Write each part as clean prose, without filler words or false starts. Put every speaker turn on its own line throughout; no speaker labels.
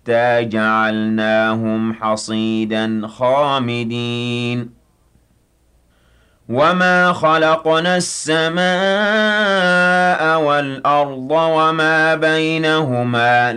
حتى جعلناهم حصيدا خامدين وما خلقنا السماء والأرض وما بينهما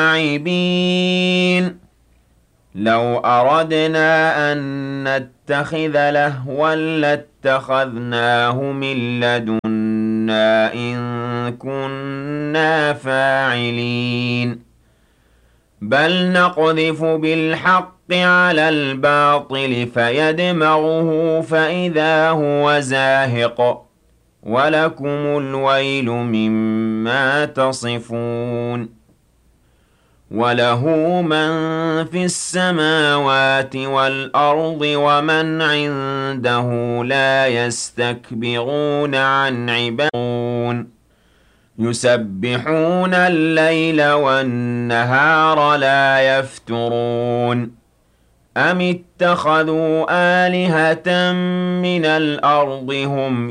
لاعبين لو أردنا أن نتخذ لهوا لاتخذناه من لدنا إن كنا فاعلين بل نقذف بالحق على الباطل فيدمغه فإذا هو زاهق ولكم الويل مما تصفون وله من في السماوات والأرض ومن عنده لا يستكبرون عن عبادته يسبحون الليل والنهار لا يفترون أم اتخذوا آلهة من الأرض هم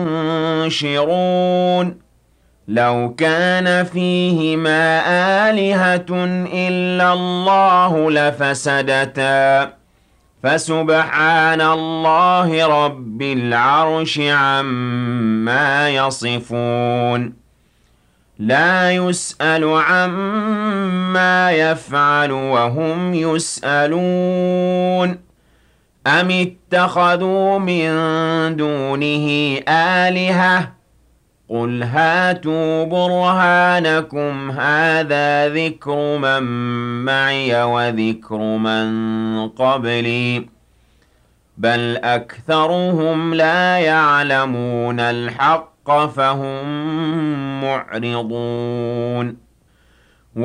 ينشرون لو كان فيهما آلهة إلا الله لفسدتا فسبحان الله رب العرش عما يصفون لا يسأل عما يفعل وهم يسألون أم اتخذوا من دونه آلهة قل هاتوا برهانكم هذا ذكر من معي وذكر من قبلي بل أكثرهم لا يعلمون الحق فهم معرضون